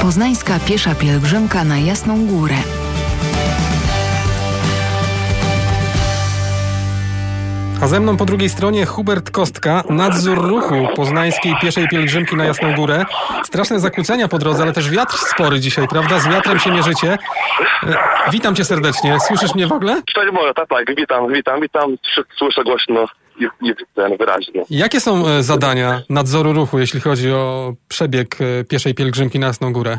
Poznańska piesza pielgrzymka na Jasną Górę. A ze mną po drugiej stronie Hubert Kostka, nadzór ruchu poznańskiej pieszej pielgrzymki na Jasną Górę. Straszne zakłócenia po drodze, ale też wiatr spory dzisiaj, prawda? Z wiatrem się mierzycie. Witam cię serdecznie. Słyszysz mnie w ogóle? Cześć Boże, tak, witam. Słyszę głośno i wyraźnie. Jakie są zadania nadzoru ruchu, jeśli chodzi o przebieg pieszej pielgrzymki na Jasną Górę?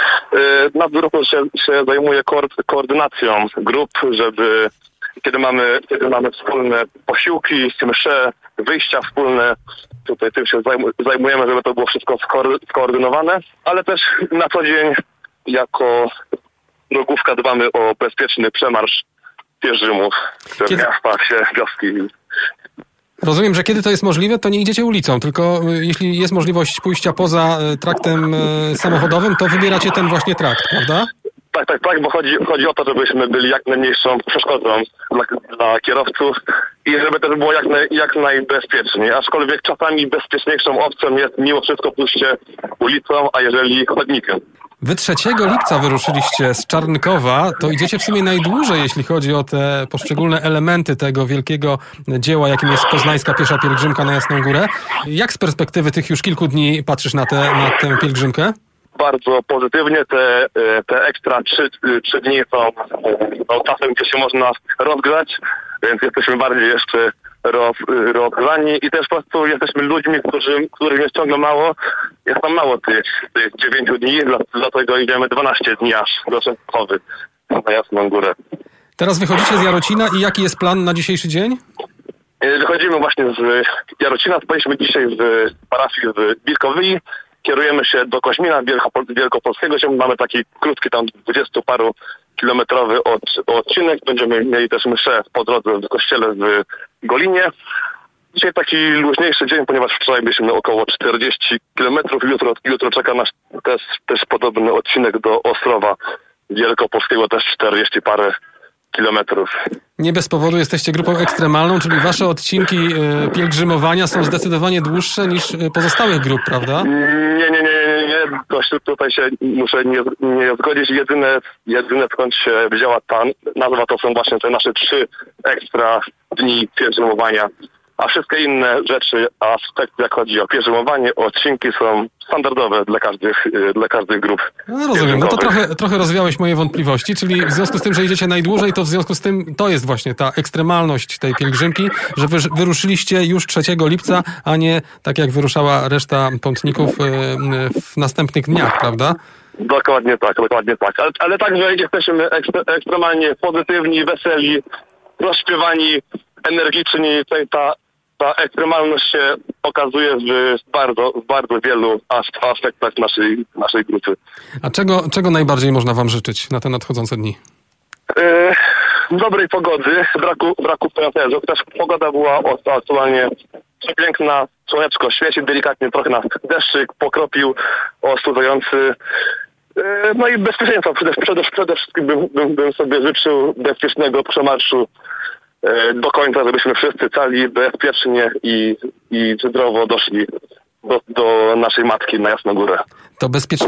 Nadzór ruchu się zajmuje koordynacją grup, żeby kiedy mamy wspólne posiłki, msze, wyjścia wspólne, tutaj tym się zajmujemy, żeby to było wszystko skoordynowane, ale też na co dzień jako drogówka dbamy o bezpieczny przemarsz pielgrzymów w miastach, wioski. Rozumiem, że kiedy to jest możliwe, to nie idziecie ulicą, tylko jeśli jest możliwość pójścia poza traktem samochodowym, to wybieracie ten właśnie trakt, prawda? Tak, bo chodzi o to, żebyśmy byli jak najmniejszą przeszkodą dla kierowców i żeby też było jak najbezpieczniej. Aczkolwiek czasami bezpieczniejszą opcją jest mimo wszystko pójście ulicą, a jeżeli chodnikiem. Wy 3 lipca wyruszyliście z Czarnkowa, to idziecie w sumie najdłużej, jeśli chodzi o te poszczególne elementy tego wielkiego dzieła, jakim jest poznańska piesza pielgrzymka na Jasną Górę. Jak z perspektywy tych już kilku dni patrzysz na tę pielgrzymkę? Bardzo pozytywnie. Te ekstra 3 dni są czasem, gdzie się można rozgrzać, więc jesteśmy bardziej jeszcze rozgrzani i też po prostu jesteśmy ludźmi, których jest ciągle mało. Jest tam mało tych 9 dni, dlatego idziemy 12 dni aż do Częstochowy na Jasną Górę. Teraz wychodzicie z Jarocina i jaki jest plan na dzisiejszy dzień? Wychodzimy właśnie z Jarocina, spaliśmy dzisiaj z parafii w Wilkowyj. Kierujemy się do Koźmina Wielkopolskiego, gdzie mamy taki krótki, tam 20 paru kilometrowy odcinek. Będziemy mieli też mszę po drodze w kościele w Golinie. Dzisiaj taki luźniejszy dzień, ponieważ wczoraj byliśmy około 40 kilometrów. Jutro czeka nas też podobny odcinek do Ostrowa Wielkopolskiego, też 40 parę kilometrów. Nie bez powodu jesteście grupą ekstremalną, czyli wasze odcinki pielgrzymowania są zdecydowanie dłuższe niż pozostałych grup, prawda? Nie. Tutaj się muszę nie zgodzić. Jedyne skąd się wzięła ta nazwa, to są właśnie te nasze 3 ekstra dni pielgrzymowania. A wszystkie inne rzeczy, aspekty jak chodzi o pielgrzymowanie, odcinki są standardowe dla każdych grup. No rozumiem, no to trochę rozwiałeś moje wątpliwości, czyli w związku z tym, że idziecie najdłużej, to w związku z tym to jest właśnie ta ekstremalność tej pielgrzymki, że wyruszyliście już 3 lipca, a nie tak jak wyruszała reszta pątników w następnych dniach, prawda? Dokładnie tak. Ale także jesteśmy ekstremalnie pozytywni, weseli, rozśpiewani, energiczni. Ta ekstremalność się okazuje w bardzo wielu aspektach naszej grupy. A czego najbardziej można wam życzyć na te nadchodzące dni? Dobrej pogody, braku pęcherzów. Też pogoda była aktualnie przepiękna, słoneczko świeci delikatnie, trochę nas deszczyk pokropił ostudzący. No i bezpieczeństwa. Przede wszystkim bym sobie życzył bezpiecznego przemarszu do końca, żebyśmy wszyscy cali, bezpiecznie i zdrowo doszli do naszej matki na Jasną Górę. To bezpiecznie